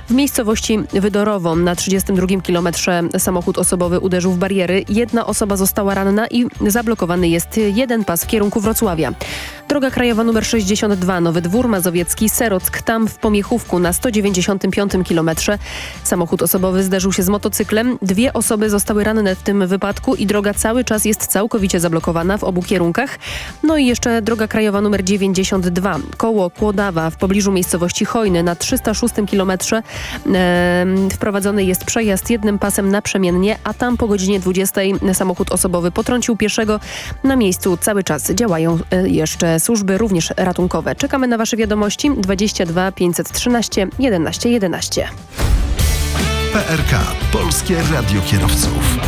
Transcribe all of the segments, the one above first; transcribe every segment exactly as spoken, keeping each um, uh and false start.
W miejscowości Wydorowo na trzydziestym drugim kilometrze samochód osobowy uderzył w bariery. Jedna osoba została ranna i zablokowany jest jeden pas w kierunku Wrocławia. Droga krajowa nr sześćdziesiąt dwa Nowy Dwór Mazowiecki Serock, tam w Pomiechówku na sto dziewięćdziesiątym piątym kilometrze. Samochód osobowy zderzył się z motocyklem. Dwie osoby zostały ranne w tym wypadku i droga cały czas jest całkowicie zablokowana w obu kierunkach. No i jeszcze droga krajowa nr dziewięćdziesiąt dwa koło Kłodawa w pobliżu miejscowości Chojny na trzysta szóstym kilometrze e, wprowadzony jest przejazd jednym pasem naprzemiennie, a tam po godzinie dwudziestej samochód osobowy potrącił pieszego. Na miejscu cały czas działają e, jeszcze służby, również ratunkowe. Czekamy na wasze wiadomości dwadzieścia dwa pięćset trzynaście jedenaście jedenaście. P R K. Polskie Radio Kierowców.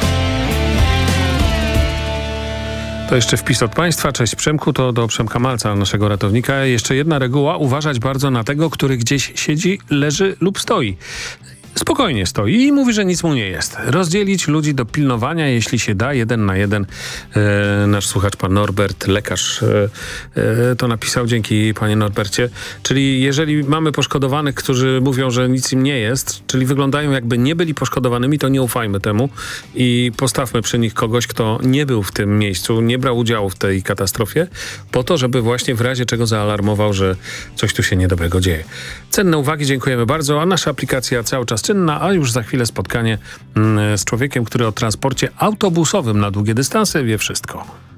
To jeszcze wpis od Państwa. Cześć Przemku, to do Przemka Malca, naszego ratownika. Jeszcze jedna reguła. Uważać bardzo na tego, który gdzieś siedzi, leży lub stoi. Spokojnie stoi i mówi, że nic mu nie jest. Rozdzielić ludzi do pilnowania, jeśli się da, jeden na jeden. E, nasz słuchacz, pan Norbert, lekarz, e, e, to napisał. Dzięki, panie Norbercie. Czyli jeżeli mamy poszkodowanych, którzy mówią, że nic im nie jest, czyli wyglądają jakby nie byli poszkodowanymi, to nie ufajmy temu i postawmy przy nich kogoś, kto nie był w tym miejscu, nie brał udziału w tej katastrofie, po to, żeby właśnie w razie czego zaalarmował, że coś tu się niedobrego dzieje. Cenne uwagi, dziękujemy bardzo, a nasza aplikacja cały czas czynna, a już za chwilę spotkanie z człowiekiem, który o transporcie autobusowym na długie dystanse wie wszystko.